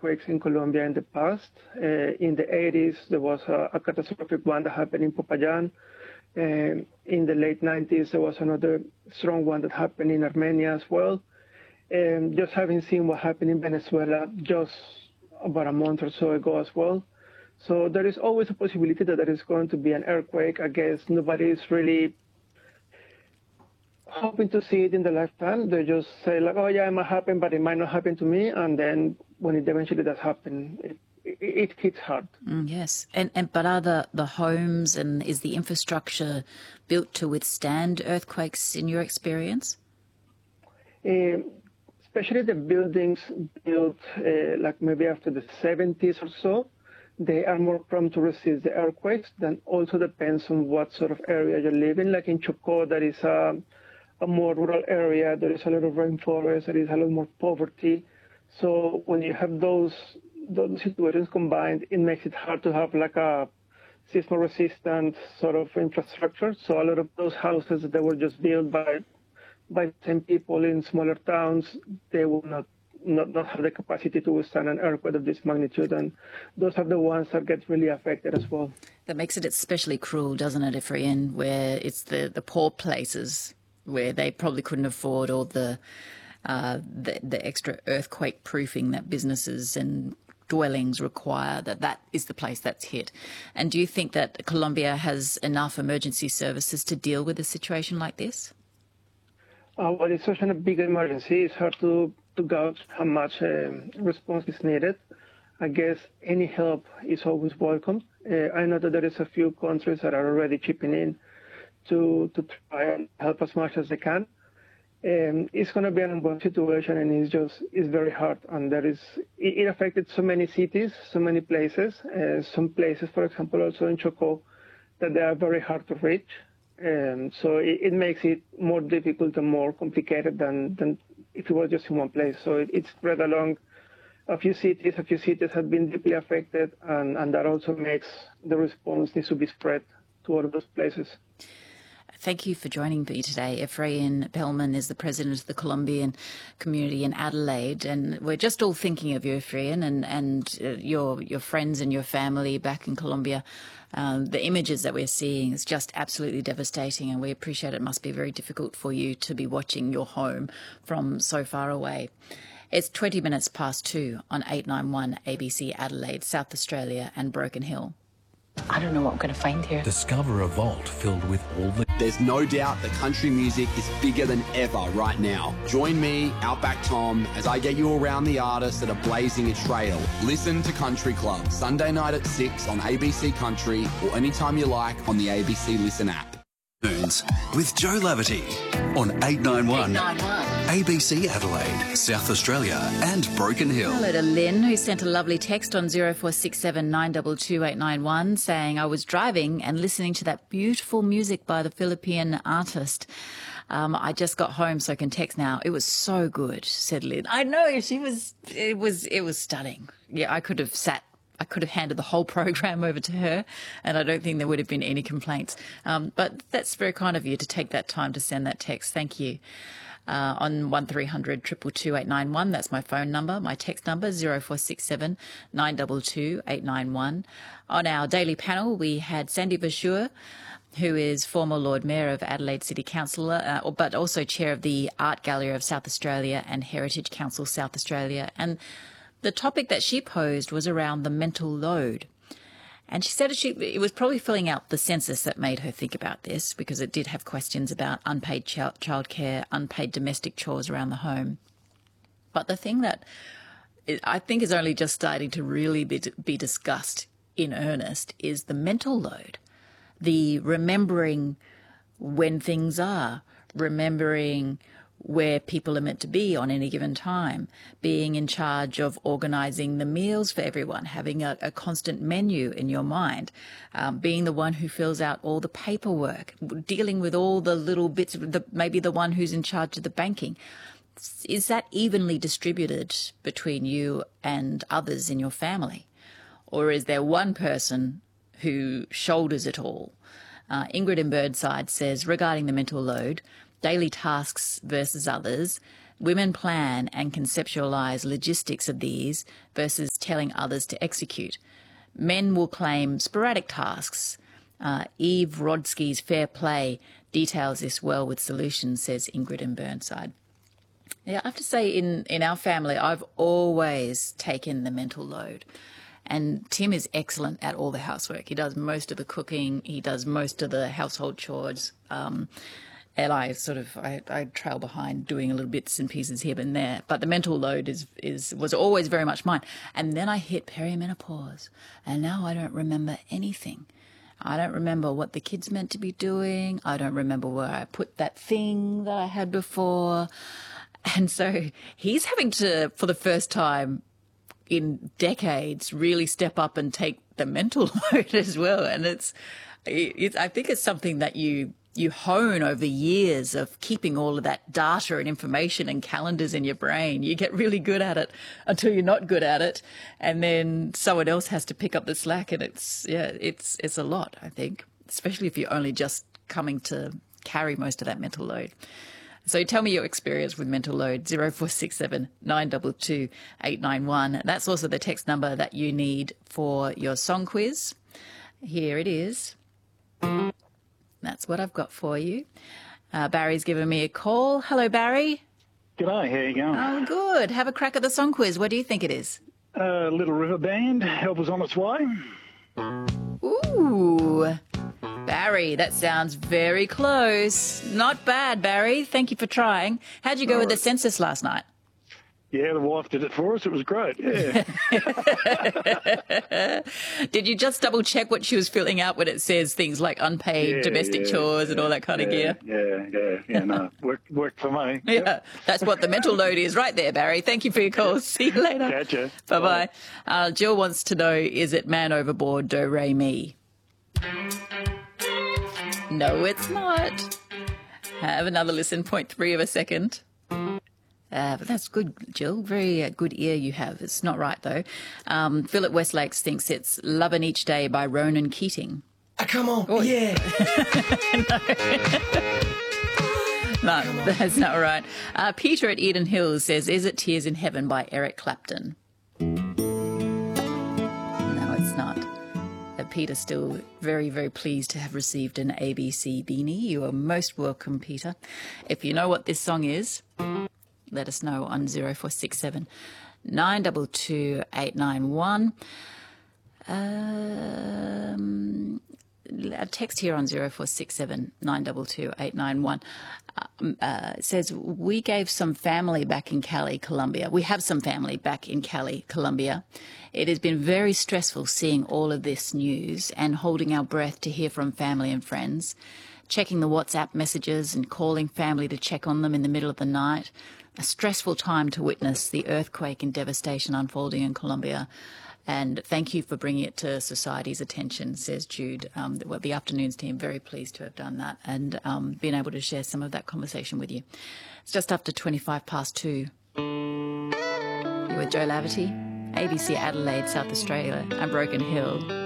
earthquakes in Colombia in the past. In the 80s, there was a catastrophic one that happened in Popayán. In the late 90s, there was another strong one that happened in Armenia as well. Just having seen what happened in Venezuela just about a month or so ago as well. So there is always a possibility that there is going to be an earthquake. I guess nobody is really hoping to see it in the lifetime. They just say like, oh yeah, it might happen, but it might not happen to me. And then when it eventually does happen, it hits hard. Yes. But are the homes and is the infrastructure built to withstand earthquakes in your experience? Especially the buildings built like maybe after the 70s or so, they are more prone to resist the earthquakes. Then also depends on what sort of area you live in. Like in Chocó, that is a more rural area. There is a lot of rainforest. There is a lot more poverty. So when you have those situations combined, it makes it hard to have like a seismo-resistant sort of infrastructure. So a lot of those houses that were just built by 10 people in smaller towns, they will not have the capacity to withstand an earthquake of this magnitude. And those are the ones that get really affected as well. That makes it especially cruel, doesn't it, Efrain, where it's the poor places where they probably couldn't afford all the extra earthquake proofing that businesses and dwellings require, that is the place that's hit. And do you think that Colombia has enough emergency services to deal with a situation like this? Well, it's such a big emergency. It's hard to gauge how much response is needed. I guess any help is always welcome. I know that there is a few countries that are already chipping in to try and help as much as they can. It's going to be an ongoing situation, and it's very hard. And it affected so many cities, so many places. Some places, for example, also in Chocó, that they are very hard to reach. So it makes it more difficult and more complicated than if it was just in one place. So it's spread along a few cities. A few cities have been deeply affected, and that also makes the response needs to be spread to all of those places. Thank you for joining me today. Efrain Pelman is the president of the Colombian community in Adelaide, and we're just all thinking of you, Efrain, and your friends and your family back in Colombia. The images that we're seeing is just absolutely devastating, and we appreciate it must be very difficult for you to be watching your home from so far away. It's 20 minutes past 2 on 891 ABC Adelaide, South Australia and Broken Hill. I don't know what I'm going to find here. Discover a vault filled with all the... There's no doubt that country music is bigger than ever right now. Join me, Outback Tom, as I get you around the artists that are blazing a trail. Listen to Country Club, Sunday night at 6 on ABC Country, or anytime you like on the ABC Listen app. With Joe Laverty on 891 ABC Adelaide, South Australia and Broken Hill. Hello to Lynn, who sent a lovely text on 0467 922 891 saying, I was driving and listening to that beautiful music by the Philippine artist. I just got home so I can text now. It was so good, said Lynn. I know, it was stunning. Yeah, I could have handed the whole program over to her, and I don't think there would have been any complaints. But that's very kind of you to take that time to send that text. Thank you. On 1300 222 891, that's my phone number. My text number 0467 922 891. On our daily panel, we had Sandy Verschoor, who is former Lord Mayor of Adelaide City Councillor, but also chair of the Art Gallery of South Australia and Heritage Council South Australia. And the topic that she posed was around the mental load. And she said it was probably filling out the census that made her think about this, because it did have questions about unpaid childcare, unpaid domestic chores around the home. But the thing that I think is only just starting to really be discussed in earnest is the mental load, the remembering when things are, remembering where people are meant to be on any given time, being in charge of organising the meals for everyone, having a constant menu in your mind, being the one who fills out all the paperwork, dealing with all the little bits, maybe the one who's in charge of the banking. Is that evenly distributed between you and others in your family? Or is there one person who shoulders it all? Ingrid in Birdside says, regarding the mental load, daily tasks versus others, women plan and conceptualise logistics of these versus telling others to execute. Men will claim sporadic tasks. Eve Rodsky's Fair Play details this well with solutions, says Ingrid in Burnside. Yeah, I have to say in our family, I've always taken the mental load. And Tim is excellent at all the housework. He does most of the cooking. He does most of the household chores. And I trail behind doing a little bits and pieces here and there. But the mental load was always very much mine. And then I hit perimenopause. And now I don't remember anything. I don't remember what the kids meant to be doing. I don't remember where I put that thing that I had before. And so he's having to, for the first time in decades, really step up and take the mental load as well. And I think it's something that you hone over the years of keeping all of that data and information and calendars in your brain. You get really good at it until you're not good at it. And then someone else has to pick up the slack. And it's a lot, I think, especially if you're only just coming to carry most of that mental load. So tell me your experience with mental load, 0467 922 891. That's also the text number that you need for your song quiz. Here it is. That's what I've got for you. Barry's given me a call. Hello, Barry. G'day, how you going? Oh, good. Have a crack at the song quiz. What do you think it is? Little River Band, Help Is On Its Way. Ooh. Barry, that sounds very close. Not bad, Barry. Thank you for trying. How'd you go with the census last night? Yeah, the wife did it for us. It was great, yeah. Did you just double check what she was filling out when it says things like unpaid domestic chores and all that kind of gear? Yeah, no, worked for me. Yeah, yep. That's what the mental load is right there, Barry. Thank you for your call. See you later. Gotcha. Bye-bye. Jill wants to know, is it Man Overboard, Do, Re, Mi? No, it's not. Have another listen, 0.3 of a second. But that's good, Jill. Very good ear you have. It's not right, though. Philip Westlakes thinks it's Lovin' Each Day by Ronan Keating. Come on. Oh, yeah. No, that's not right. Peter at Eden Hills says, is it Tears in Heaven by Eric Clapton? No, it's not. Peter's still very, very pleased to have received an ABC beanie. You are most welcome, Peter. If you know what this song is, let us know on 0467 922 891. A text here on 0467 922 891 says, we gave some family back in Cali, Colombia. We have some family back in Cali, Colombia. It has been very stressful seeing all of this news and holding our breath to hear from family and friends, checking the WhatsApp messages and calling family to check on them in the middle of the night. A stressful time to witness the earthquake and devastation unfolding in Colombia. And thank you for bringing it to society's attention, says Jude. The afternoons team, very pleased to have done that and been able to share some of that conversation with you. It's just after 2:25. You're with Joe Laverty, ABC Adelaide, South Australia, and Broken Hill.